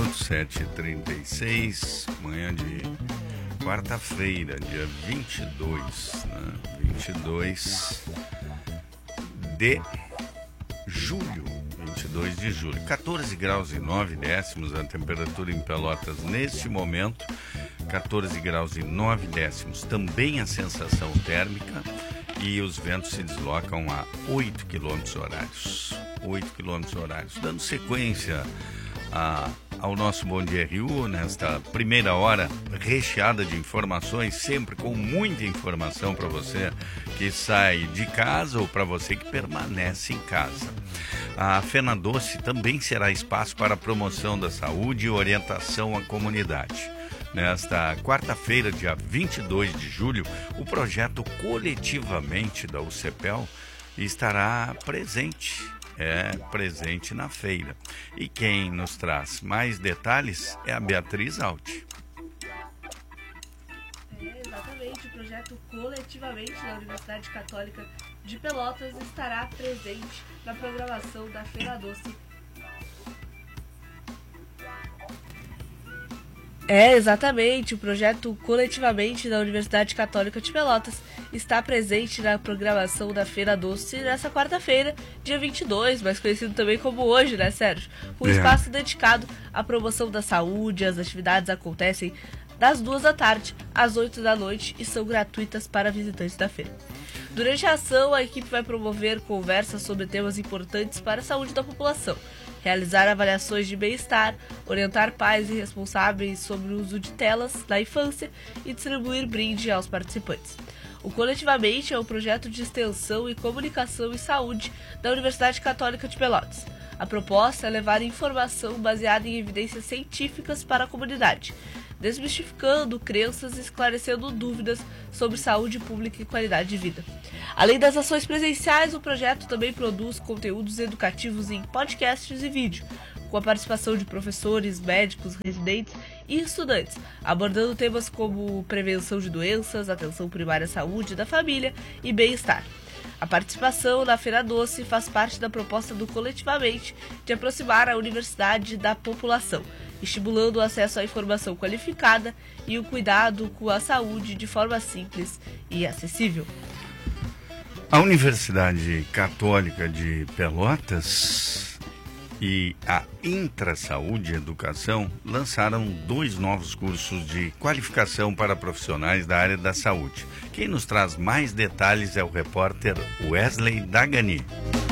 minutos, 7h36, manhã de quarta-feira, dia 22, né? 22 de julho. 22 de julho. 14 graus e 9 décimos a temperatura em Pelotas neste momento. 14 graus e 9 décimos. Também a sensação térmica. E os ventos se deslocam a 8 km horários. 8 km horários. Dando sequência ao nosso Bom Dia RU, nesta primeira hora recheada de informações, sempre com muita informação para você que sai de casa ou para você que permanece em casa. A FenaDoce também será espaço para a promoção da saúde e orientação à comunidade. Nesta quarta-feira, dia 22 de julho, o projeto Coletivamente da UCPEL estará presente na feira. E quem nos traz mais detalhes é a Beatriz Alt. Exatamente, o projeto Coletivamente da Universidade Católica de Pelotas estará presente na programação da FenaDoce. Exatamente, o projeto Coletivamente da Universidade Católica de Pelotas está presente na programação da FenaDoce nessa quarta-feira, dia 22, mais conhecido também como hoje, né, Sérgio? Um espaço dedicado à promoção da saúde. As atividades acontecem das 2 da tarde às 8 da noite e são gratuitas para visitantes da feira. Durante a ação, a equipe vai promover conversas sobre temas importantes para a saúde da população, realizar avaliações de bem-estar, orientar pais e responsáveis sobre o uso de telas na infância e distribuir brinde aos participantes. O Coletivamente é um projeto de extensão e comunicação em saúde da Universidade Católica de Pelotas. A proposta é levar informação baseada em evidências científicas para a comunidade, desmistificando crenças e esclarecendo dúvidas sobre saúde pública e qualidade de vida. Além das ações presenciais, o projeto também produz conteúdos educativos em podcasts e vídeo, com a participação de professores, médicos, residentes e estudantes, abordando temas como prevenção de doenças, atenção primária à saúde da família e bem-estar. A participação na FenaDoce faz parte da proposta do Coletivamente de aproximar a universidade da população, estimulando o acesso à informação qualificada e o cuidado com a saúde de forma simples e acessível. A Universidade Católica de Pelotas e a Intrasaúde Educação lançaram 2 novos cursos de qualificação para profissionais da área da saúde. Quem nos traz mais detalhes é o repórter Wesley Dagani.